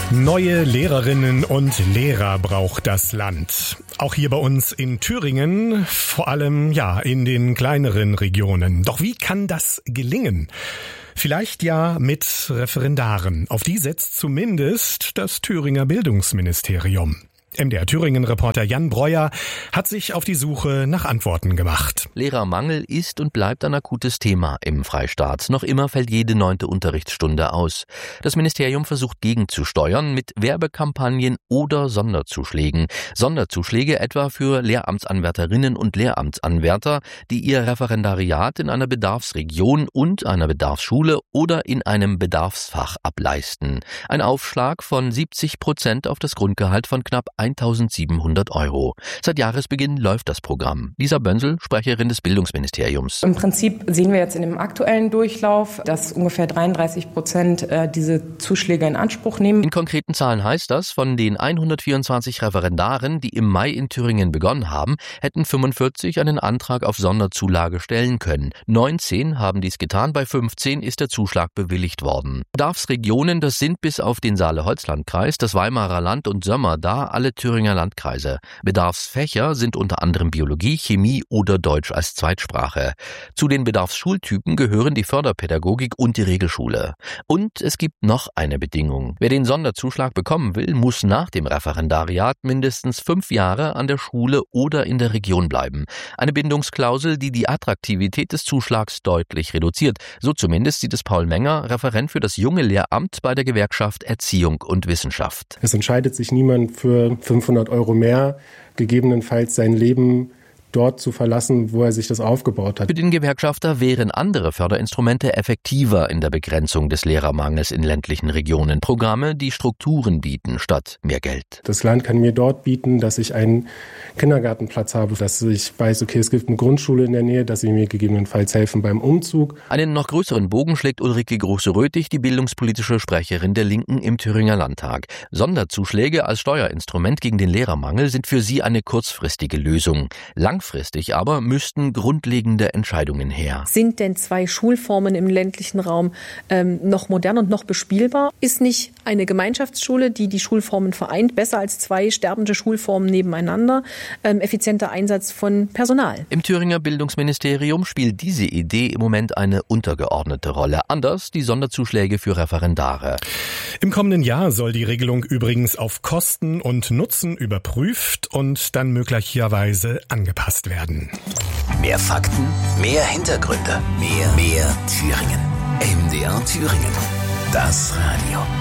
Neue Lehrerinnen und Lehrer braucht das Land. Auch hier bei uns in Thüringen, vor allem in den kleineren Regionen. Doch wie kann das gelingen? Vielleicht ja mit Referendaren. Auf die setzt zumindest das Thüringer Bildungsministerium. MDR-Thüringen-Reporter Jan Breuer hat sich auf die Suche nach Antworten gemacht. Lehrermangel ist und bleibt ein akutes Thema im Freistaat. Noch immer fällt jede 9. Unterrichtsstunde aus. Das Ministerium versucht gegenzusteuern mit Werbekampagnen oder Sonderzuschlägen. Sonderzuschläge etwa für Lehramtsanwärterinnen und Lehramtsanwärter, die ihr Referendariat in einer Bedarfsregion und einer Bedarfsschule oder in einem Bedarfsfach ableisten. Ein Aufschlag von 70% auf das Grundgehalt von knapp 1.700 €. Seit Jahresbeginn läuft das Programm. Lisa Bönsel, Sprecherin des Bildungsministeriums. Im Prinzip sehen wir jetzt in dem aktuellen Durchlauf, dass ungefähr 33% diese Zuschläge in Anspruch nehmen. In konkreten Zahlen heißt das, von den 124 Referendaren, die im Mai in Thüringen begonnen haben, hätten 45 einen Antrag auf Sonderzulage stellen können. 19 haben dies getan, bei 15 ist der Zuschlag bewilligt worden. Bedarfsregionen, das sind bis auf den Saale-Holzland-Kreis, das Weimarer Land und Sömmer da alle Thüringer Landkreise. Bedarfsfächer sind unter anderem Biologie, Chemie oder Deutsch als Zweitsprache. Zu den Bedarfsschultypen gehören die Förderpädagogik und die Regelschule. Und es gibt noch eine Bedingung. Wer den Sonderzuschlag bekommen will, muss nach dem Referendariat mindestens 5 Jahre an der Schule oder in der Region bleiben. Eine Bindungsklausel, die die Attraktivität des Zuschlags deutlich reduziert. So zumindest sieht es Paul Menger, Referent für das junge Lehramt bei der Gewerkschaft Erziehung und Wissenschaft. Es entscheidet sich niemand für 500 € mehr, gegebenenfalls sein Leben dort zu verlassen, wo er sich das aufgebaut hat. Für den Gewerkschafter wären andere Förderinstrumente effektiver in der Begrenzung des Lehrermangels in ländlichen Regionen. Programme, die Strukturen bieten, statt mehr Geld. Das Land kann mir dort bieten, dass ich einen Kindergartenplatz habe, dass ich weiß, okay, es gibt eine Grundschule in der Nähe, dass sie mir gegebenenfalls helfen beim Umzug. Einen noch größeren Bogen schlägt Ulrike Große-Röthig, die bildungspolitische Sprecherin der Linken im Thüringer Landtag. Sonderzuschläge als Steuerinstrument gegen den Lehrermangel sind für sie eine kurzfristige Lösung. Langfristig aber müssten grundlegende Entscheidungen her. Sind denn 2 Schulformen im ländlichen Raum noch modern und noch bespielbar? Ist nicht eine Gemeinschaftsschule, die die Schulformen vereint, besser als 2 sterbende Schulformen nebeneinander? Effizienter Einsatz von Personal. Im Thüringer Bildungsministerium spielt diese Idee im Moment eine untergeordnete Rolle. Anders die Sonderzuschläge für Referendare. Im kommenden Jahr soll die Regelung übrigens auf Kosten und Nutzen überprüft und dann möglicherweise angepasst werden. Mehr Fakten, mehr Hintergründe, mehr Thüringen. MDR Thüringen. Das Radio.